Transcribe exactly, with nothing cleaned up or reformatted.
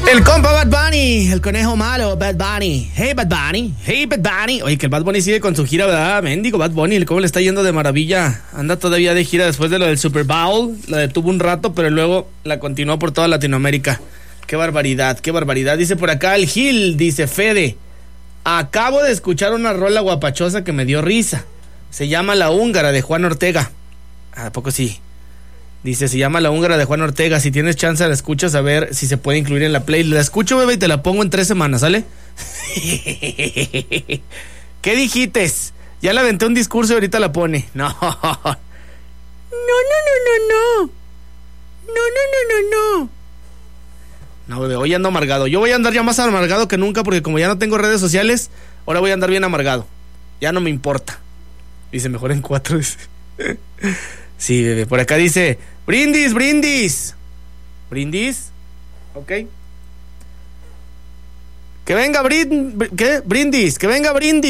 El compa Bad Bunny, el conejo malo, Bad Bunny. Hey Bad Bunny, hey Bad Bunny. Oye, que el Bad Bunny sigue con su gira, ¿verdad? Mendigo Bad Bunny, ¿cómo le está yendo de maravilla? Anda todavía de gira después de lo del Super Bowl. La detuvo un rato, pero luego la continuó por toda Latinoamérica. Qué barbaridad, qué barbaridad. Dice por acá el Gil, dice Fede. Acabo de escuchar una rola guapachosa que me dio risa. Se llama La Húngara, de Juan Ortega. ¿A poco sí? Dice, se llama La Húngara, de Juan Ortega. Si tienes chance, la escuchas, a ver si se puede incluir en la playlist. La escucho, bebé, y te la pongo en tres semanas, ¿sale? ¿Qué dijites? Ya le aventé un discurso y ahorita la pone. No. No, no, no, no, no. No, no, no, no, no. No, bebé, hoy ando amargado. Yo voy a andar ya más amargado que nunca porque como ya no tengo redes sociales, ahora voy a andar bien amargado. Ya no me importa. Dice, mejor en cuatro. Sí, bebé. Por acá dice, brindis, brindis. ¿Brindis? Ok. Que venga brind... ¿Qué? Brindis. Que venga brindis.